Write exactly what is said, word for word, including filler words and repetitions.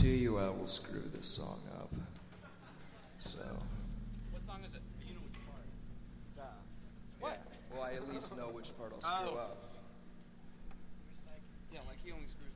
hear you out, we'll screw this song up. So. What song is it? You know which part. Uh, what? Yeah. Well, I at least know which part I'll screw oh. up. Yeah, like he only screwed